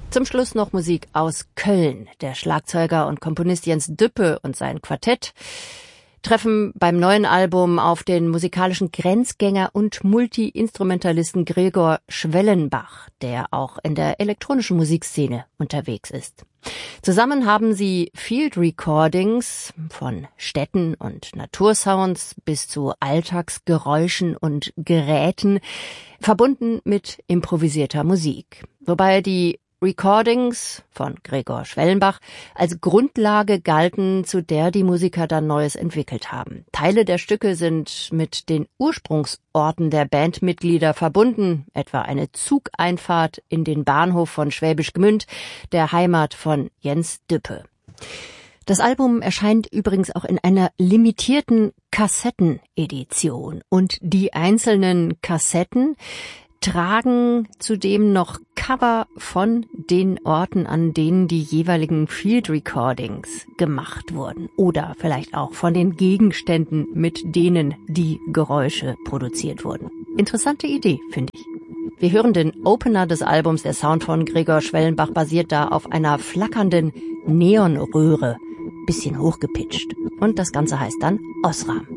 Zum Schluss noch Musik aus Köln. Der Schlagzeuger und Komponist Jens Düppe und sein Quartett treffen beim neuen Album auf den musikalischen Grenzgänger und Multi-Instrumentalisten Gregor Schwellenbach, der auch in der elektronischen Musikszene unterwegs ist. Zusammen haben sie Field Recordings von Städten und Natursounds bis zu Alltagsgeräuschen und Geräten, verbunden mit improvisierter Musik. Wobei die Recordings von Gregor Schwellenbach als Grundlage galten, zu der die Musiker dann Neues entwickelt haben. Teile der Stücke sind mit den Ursprungsorten der Bandmitglieder verbunden, etwa eine Zugeinfahrt in den Bahnhof von Schwäbisch Gmünd, der Heimat von Jens Düppe. Das Album erscheint übrigens auch in einer limitierten Kassettenedition und die einzelnen Kassetten tragen zudem noch Cover von den Orten, an denen die jeweiligen Field Recordings gemacht wurden oder vielleicht auch von den Gegenständen, mit denen die Geräusche produziert wurden. Interessante Idee, finde ich. Wir hören den Opener des Albums. Der Sound von Gregor Schwellenbach basiert da auf einer flackernden Neonröhre, bisschen hochgepitcht. Und das Ganze heißt dann Osram.